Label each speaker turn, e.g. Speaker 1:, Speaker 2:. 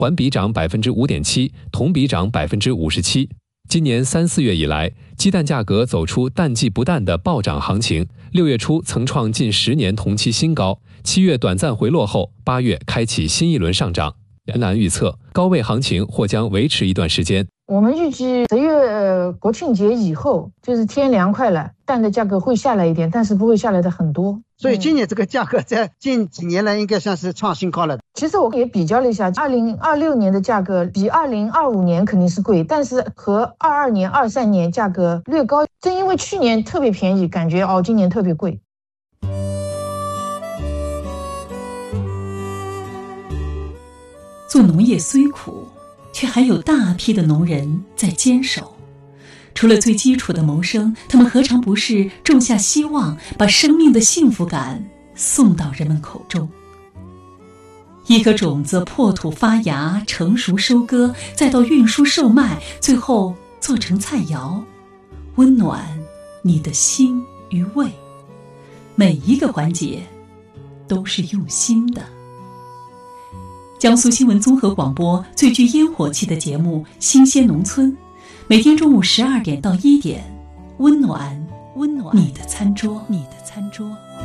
Speaker 1: 环比涨 5.7%， 同比涨 57%。今年3、4月以来，鸡蛋价格走出淡季不淡的暴涨行情，6月初曾创近10年同期新高，7月短暂回落后，8月开启新一轮上涨。严南预测，高位行情或将维持一段时间。
Speaker 2: 我们预计10月国庆节以后，就是天凉快了，蛋的价格会下来一点，但是不会下来的很多。
Speaker 3: 所以今年这个价格在近几年来应该算是创新高了。
Speaker 2: 其实我也比较了一下，2026年的价格比2025年肯定是贵，但是和22年、23年价格略高。正因为去年特别便宜，感觉今年特别贵。
Speaker 4: 做农业虽苦，却还有大批的农人在坚守。除了最基础的谋生，他们何尝不是种下希望，把生命的幸福感送到人们口中。一颗种子破土发芽，成熟收割，再到运输售卖，最后做成菜肴，温暖你的心与胃。每一个环节都是用心的。江苏新闻综合广播最具烟火气的节目《新鲜农村》，每天中午12点到1点，温暖你的餐桌。